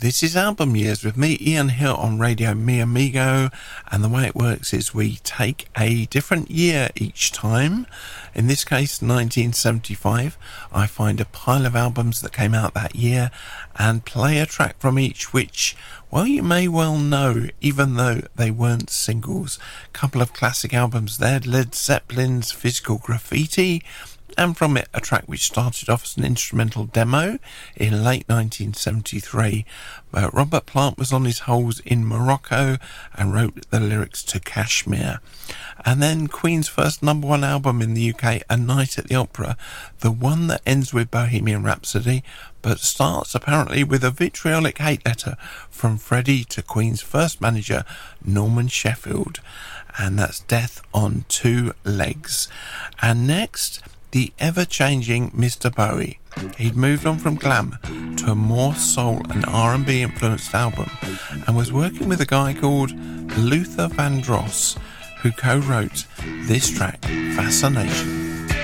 This is Album Years with me, Ian Hill, on Radio Mi Amigo, and the way it works is we take a different year each time. In this case, 1975. I find a pile of albums that came out that year and play a track from each, which, well, you may well know, even though they weren't singles. A couple of classic albums there, Led Zeppelin's Physical Graffiti, and from it a track which started off as an instrumental demo in late 1973. But Robert Plant was on his holes in Morocco and wrote the lyrics to Kashmir. And then Queen's first number one album in the UK, A Night at the Opera, the one that ends with Bohemian Rhapsody, but starts apparently with a vitriolic hate letter from Freddie to Queen's first manager, Norman Sheffield. And that's Death on Two Legs. And next, the ever-changing Mr. Bowie. He'd moved on from glam to a more soul and R&B influenced album and was working with a guy called Luther Vandross, who co-wrote this track, Fascination.